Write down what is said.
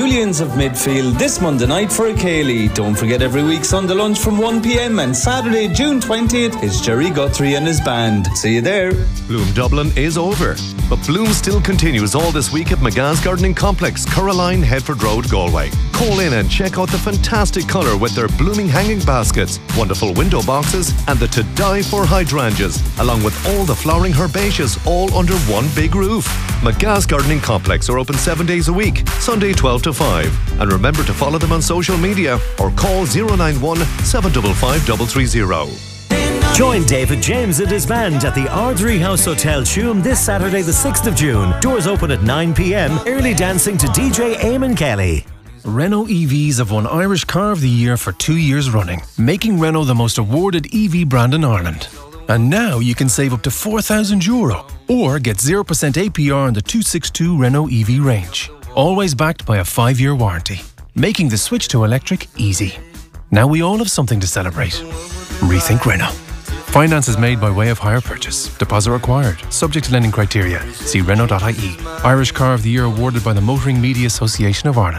Julians of Midfield this Monday night for a Cayley. Don't forget every week Sunday lunch from 1pm and Saturday, June 20th is Jerry Guthrie and his band. See you there. Bloom Dublin is over, but Bloom still continues all this week at McGath's Gardening Complex, Coraline, Headford Road, Galway. Call in and check out the fantastic colour with their blooming hanging baskets, wonderful window boxes and the to die for hydrangeas, along with all the flowering herbaceous all under one big roof. McGath's Gardening Complex are open 7 days a week, Sunday 12 to 5. And remember to follow them on social media or call 091 755 330. Join David James and his band at the Ardrey House Hotel, Tuam this Saturday the 6th of June. Doors open at 9pm. Early dancing to DJ Eamon Kelly. Renault EVs have won Irish Car of the Year for 2 years running, making Renault the most awarded EV brand in Ireland. And now you can save up to €4,000 or get 0% APR on the 262 Renault EV range. Always backed by a 5-year warranty, making the switch to electric easy. Now we all have something to celebrate. Rethink Renault. Finance is made by way of hire purchase. Deposit required. Subject to lending criteria. See Renault.ie. Irish Car of the Year awarded by the Motoring Media Association of Ireland.